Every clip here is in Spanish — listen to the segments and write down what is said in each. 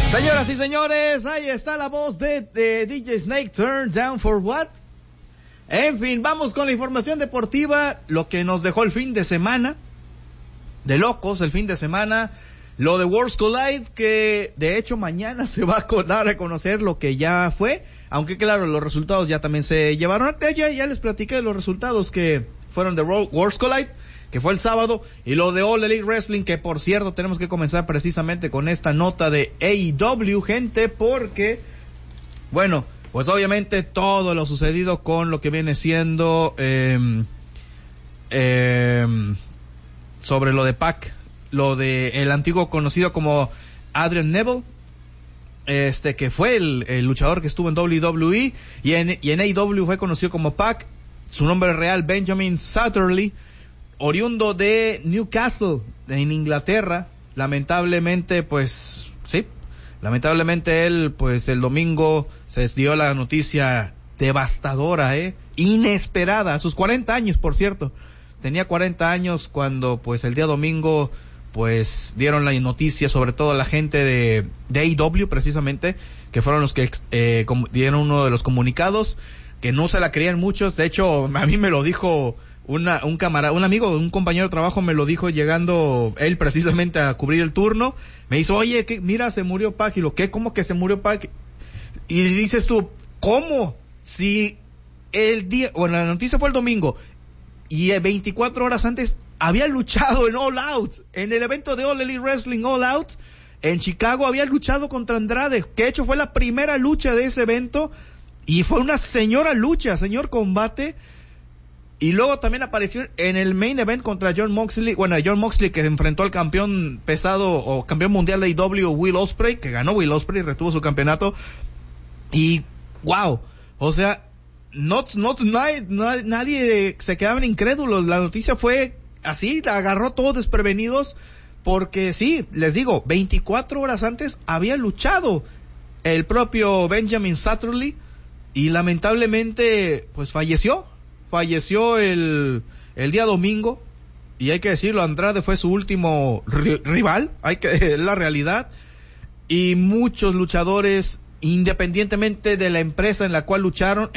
Señoras y señores, ahí está la voz de DJ Snake, Turn Down for What. En fin, vamos con la información deportiva, lo que nos dejó el fin de semana, de locos el fin de semana, lo de Worlds Collide, que de hecho mañana se va a dar a conocer lo que ya fue, aunque claro, los resultados ya también se llevaron, ya les platiqué de los resultados que fueron de Worlds Collide, que fue el sábado, y lo de All Elite Wrestling, que por cierto tenemos que comenzar precisamente con esta nota de AEW, gente, porque, bueno, pues obviamente todo lo sucedido con lo que viene siendo sobre lo de Pac, lo de el antiguo conocido como Adrian Neville, que fue el luchador que estuvo en WWE, y en AEW fue conocido como Pac, su nombre real Benjamin Satterley, oriundo de Newcastle, en Inglaterra. Lamentablemente, pues, sí, él, pues, el domingo se dio la noticia devastadora, inesperada, a sus 40 años, por cierto. Tenía 40 años cuando, pues, el día domingo, pues, dieron la noticia, sobre todo la gente de AEW, precisamente, que fueron los que dieron uno de los comunicados, que no se la creían muchos. De hecho, a mí me lo dijo un amigo, un compañero de trabajo me lo dijo llegando él precisamente a cubrir el turno. Me dice, oye, mira, se murió Pac. Y ¿cómo que se murió Pac? Y dices tú, ¿cómo? Si la noticia fue el domingo, y 24 horas antes había luchado en All Out, en el evento de All Elite Wrestling All Out, en Chicago, había luchado contra Andrade, que de hecho fue la primera lucha de ese evento, y fue una señor combate. Y luego también apareció en el main event contra Jon Moxley, que enfrentó al campeón pesado o campeón mundial de AEW, Will Ospreay, que ganó Will Ospreay, retuvo su campeonato. Y wow, o sea, nadie se quedaban incrédulos. La noticia fue así, la agarró todos desprevenidos, porque sí, les digo, 24 horas antes había luchado el propio Benjamin Satterley, y lamentablemente pues falleció el día domingo, y hay que decirlo, Andrade fue su último rival, es la realidad, y muchos luchadores, independientemente de la empresa en la cual luchan,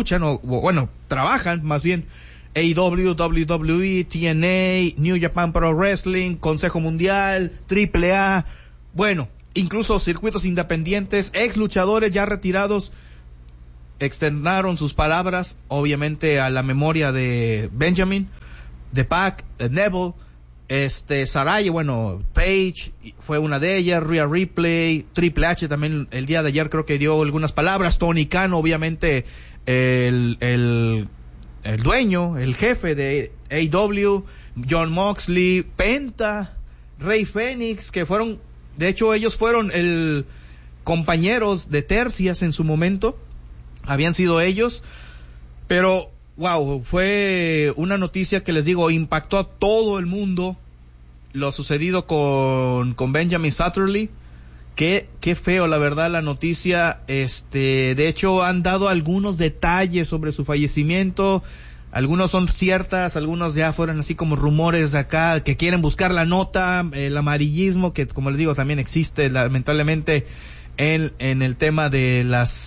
trabajan más bien, AEW, WWE, TNA, New Japan Pro Wrestling, Consejo Mundial, AAA, incluso circuitos independientes, ex luchadores ya retirados, externaron sus palabras, obviamente, a la memoria de Benjamin, de Pac, de Neville, Saraya, Paige fue una de ellas, Rhea Ripley, Triple H también el día de ayer creo que dio algunas palabras, Tony Khan, obviamente, el dueño, el jefe de AEW, Jon Moxley, Penta, Rey Fénix, que fueron, de hecho ellos fueron compañeros de tercias en su momento, habían sido ellos, pero wow, fue una noticia que les digo, impactó a todo el mundo, lo sucedido con Benjamin Satterley. Qué feo, la verdad, la noticia. De hecho han dado algunos detalles sobre su fallecimiento, algunos son ciertas, algunos ya fueron así como rumores de acá, que quieren buscar la nota, el amarillismo, que como les digo también existe lamentablemente en el tema de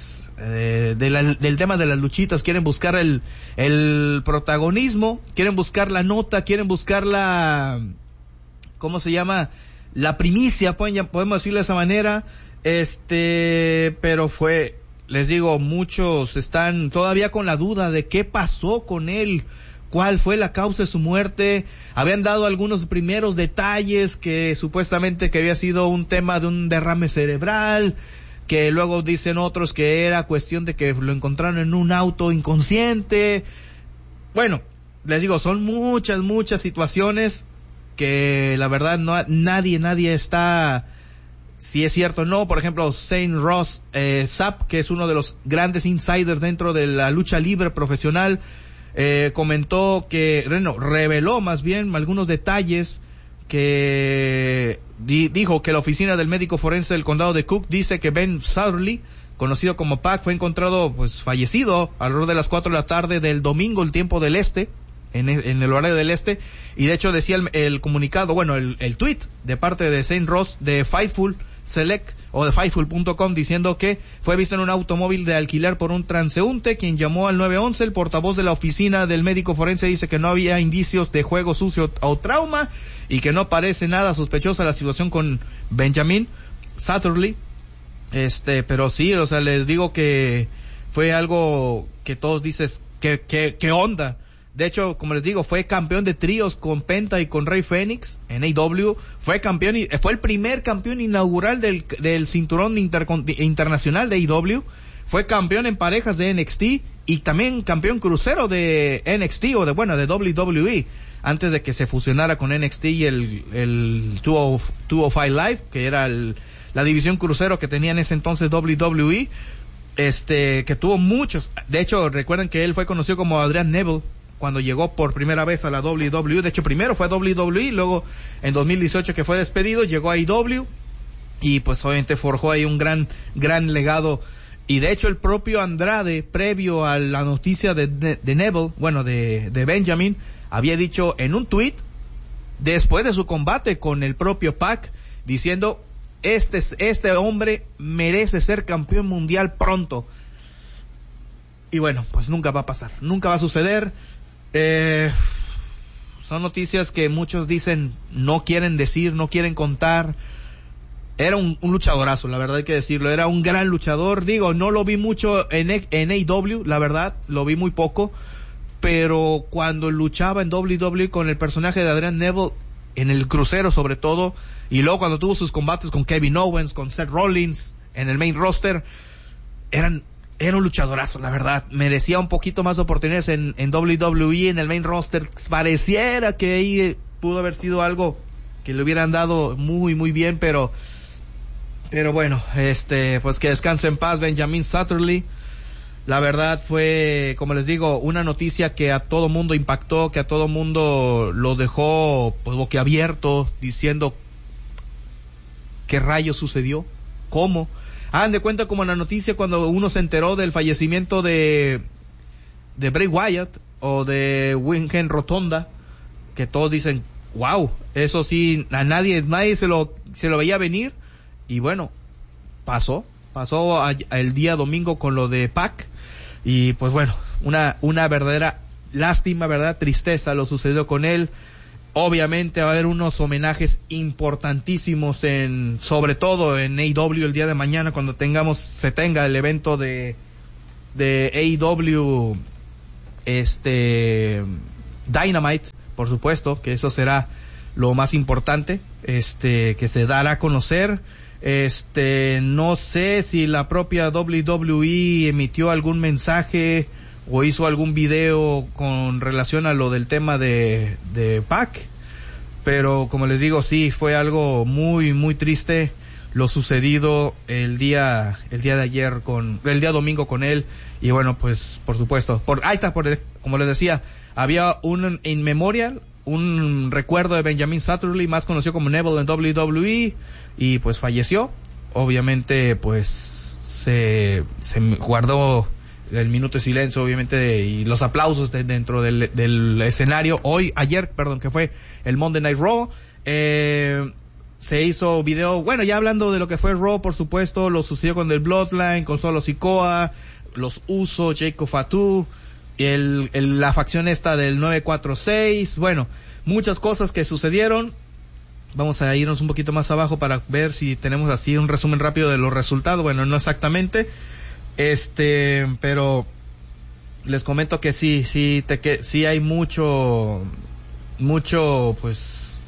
del tema de las luchitas, quieren buscar el protagonismo, quieren buscar la nota, quieren buscar ¿cómo se llama? La primicia, podemos decirlo de esa manera, pero les digo, muchos están todavía con la duda de qué pasó con él, cuál fue la causa de su muerte. Habían dado algunos primeros detalles que supuestamente que había sido un tema de un derrame cerebral, que luego dicen otros que era cuestión de que lo encontraron en un auto inconsciente. Les digo, son muchas situaciones que la verdad nadie está si es cierto o no. Por ejemplo, Shane Ross Sapp, que es uno de los grandes insiders dentro de la lucha libre profesional, comentó reveló más bien algunos detalles, que dijo que la oficina del médico forense del condado de Cook dice que Ben Satterley, conocido como Pac, fue encontrado fallecido alrededor de las 4 de la tarde del domingo, el tiempo del este, en el horario del este. Y de hecho decía el comunicado, el tweet de parte de Shane Ross de Fightful, Select o de Fightful.com diciendo que fue visto en un automóvil de alquiler por un transeúnte, quien llamó al 911. El portavoz de la oficina del médico forense dice que no había indicios de juego sucio o trauma y que no parece nada sospechosa la situación con Benjamin Satterley. Pero sí, o sea, les digo que fue algo que todos dices, ¿qué onda? De hecho, como les digo, fue campeón de tríos con Penta y con Rey Fénix en AEW. Fue campeón y fue el primer campeón inaugural del cinturón internacional de AEW. Fue campeón en parejas de NXT y también campeón crucero de NXT o de WWE, antes de que se fusionara con NXT y el 205 Live, que era la división crucero que tenía en ese entonces WWE. Que tuvo muchos. De hecho, recuerden que él fue conocido como Adrian Neville cuando llegó por primera vez a la WWE. De hecho, primero fue a WWE, luego en 2018 que fue despedido, llegó a AEW y pues obviamente forjó ahí un gran legado. Y de hecho el propio Andrade, previo a la noticia de Neville, de Benjamin, había dicho en un tweet, después de su combate con el propio Pac, diciendo, este hombre merece ser campeón mundial pronto. Y bueno, pues nunca va a pasar, nunca va a suceder. Son noticias que muchos dicen no quieren decir, no quieren contar. Era un luchadorazo, la verdad hay que decirlo, era un gran luchador. Digo, no lo vi mucho en AEW, la verdad, lo vi muy poco, pero cuando luchaba en WWE con el personaje de Adrian Neville, en el crucero sobre todo, y luego cuando tuvo sus combates con Kevin Owens, con Seth Rollins, en el main roster, era un luchadorazo, la verdad. Merecía un poquito más de oportunidades en WWE, en el main roster. Pareciera que ahí pudo haber sido algo que le hubieran dado muy, muy bien, pero bueno, pues que descanse en paz Benjamin Satterley. La verdad fue, como les digo, una noticia que a todo mundo impactó, que a todo mundo los dejó pues boquiabierto, diciendo ¿qué rayos sucedió? ¿Cómo? Hagan de cuenta como en la noticia cuando uno se enteró del fallecimiento de Bray Wyatt o de Wingen Rotonda, que todos dicen, wow, eso sí, a nadie se lo veía venir. Y bueno, pasó el día domingo con lo de Pac. Y pues bueno, una verdadera lástima, verdad, tristeza lo sucedió con él. Obviamente va a haber unos homenajes importantísimos sobre todo en AEW el día de mañana cuando se tenga el evento de AEW Dynamite, por supuesto, que eso será lo más importante, que se dará a conocer. No sé si la propia WWE emitió algún mensaje o hizo algún video con relación a lo del tema de Pac, pero como les digo, sí, fue algo muy, muy triste lo sucedido el día de ayer el día domingo con él. Y bueno, pues por supuesto, como les decía, había un in memorial, un recuerdo de Benjamin Satterley, más conocido como Neville en WWE, y pues falleció. Obviamente pues se guardó el minuto de silencio, obviamente, y los aplausos dentro del escenario. Ayer, que fue el Monday Night Raw, se hizo video, bueno, ya hablando de lo que fue Raw, por supuesto, lo sucedió con el Bloodline, con Solo Sikoa, los Usos, Jacob Fatu, la facción esta del 946, bueno, muchas cosas que sucedieron. Vamos a irnos un poquito más abajo para ver si tenemos así un resumen rápido de los resultados. Bueno, no exactamente, pero les comento que sí hay mucho, pues,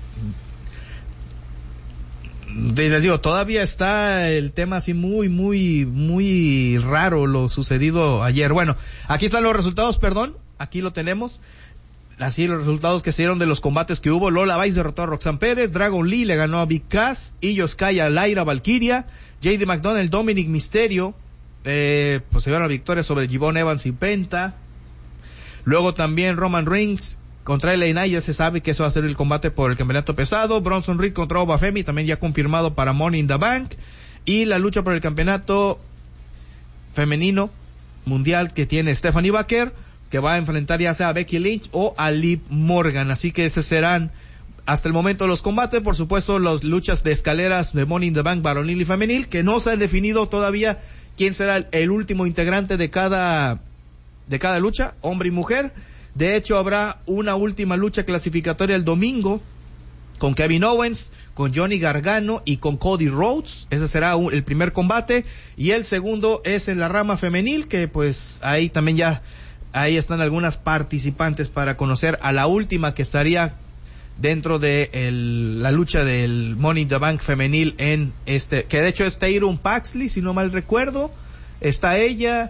les digo, todavía está el tema así muy, muy, muy raro lo sucedido ayer. Bueno, aquí están los resultados, aquí lo tenemos. Así los resultados que se dieron de los combates que hubo. Lola Vice derrotó a Roxanne Pérez, Dragon Lee le ganó a Big Cass, Io Sky a Lyra Valkyria, JD McDonald, Dominic Mysterio, pues se dieron la victoria sobre Gibbon Evans y Penta. Luego también Roman Reigns contra LA Knight, ya se sabe que eso va a ser el combate por el campeonato pesado. Bronson Reed contra Oba Femi, también ya confirmado para Money in the Bank. Y la lucha por el campeonato femenino mundial que tiene Stephanie Baker, que va a enfrentar ya sea a Becky Lynch o a Liv Morgan. Así que esos serán hasta el momento los combates, por supuesto las luchas de escaleras de Money in the Bank varonil y femenil, que no se han definido todavía quién será el último integrante de cada lucha, hombre y mujer. De hecho, habrá una última lucha clasificatoria el domingo con Kevin Owens, con Johnny Gargano y con Cody Rhodes. Ese será el primer combate, y el segundo es en la rama femenil, que pues ahí también ahí están algunas participantes para conocer a la última que estaría dentro de la lucha del Money in the Bank femenil que de hecho es Tatum Paxley, si no mal recuerdo. Está ella,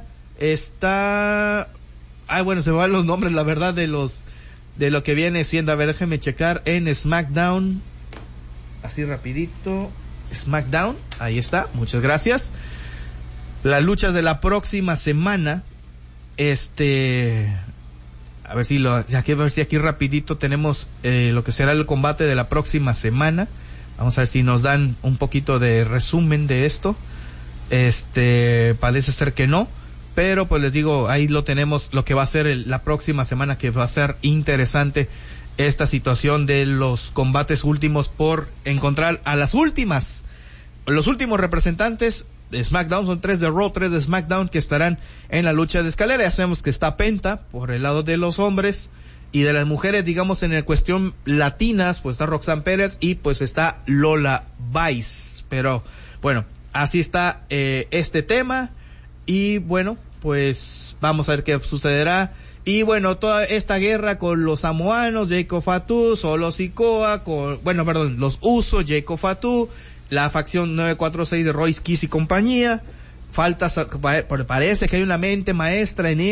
bueno, se me van los nombres, la verdad, de lo que viene siendo. A ver, déjeme checar en SmackDown, así rapidito. SmackDown, ahí está, muchas gracias. Las luchas de la próxima semana, a ver si aquí rapidito tenemos lo que será el combate de la próxima semana. Vamos a ver si nos dan un poquito de resumen de esto. Parece ser que no, pero pues les digo, ahí lo tenemos, lo que va a ser la próxima semana, que va a ser interesante esta situación de los combates últimos por encontrar a los últimos representantes de SmackDown. Son 3 de Raw, 3 de SmackDown que estarán en la lucha de escalera. Ya sabemos que está Penta por el lado de los hombres, y de las mujeres, digamos, en el cuestión latinas, pues está Roxanne Pérez y pues está Lola Vice. Pero bueno, así está este tema, y bueno, pues vamos a ver qué sucederá. Y bueno, toda esta guerra con los samoanos, Jacob Fatu, Solo Sikoa, los Usos, Jacob Fatu, la facción 946 de Royce Kiss y compañía. Parece que hay una mente maestra en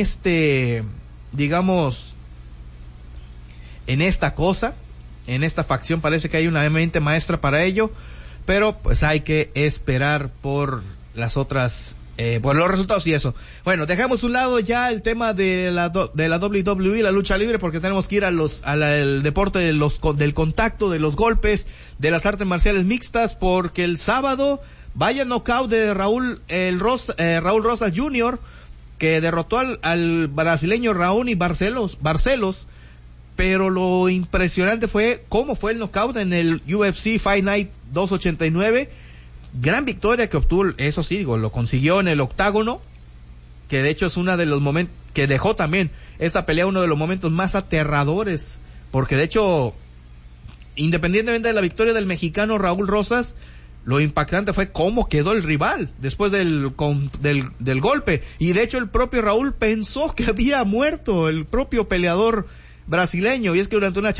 en esta facción, parece que hay una mente maestra para ello, pero pues hay que esperar por las otras, por los resultados y eso. Bueno, dejamos un lado ya el tema de la WWE, la lucha libre, porque tenemos que ir al deporte del contacto, de los golpes, de las artes marciales mixtas, porque el sábado, vaya knockout de Raúl Rosas Jr., que derrotó al brasileño Raoni Barcelos, pero lo impresionante fue cómo fue el knockout en el UFC Fight Night 289. Gran victoria que obtuvo, eso sí, lo consiguió en el octágono, que de hecho es uno de los momentos que dejó también esta pelea, uno de los momentos más aterradores, porque de hecho, independientemente de la victoria del mexicano Raúl Rosas, lo impactante fue cómo quedó el rival después del golpe, y de hecho el propio Raúl pensó que había muerto el propio peleador brasileño, y es que durante una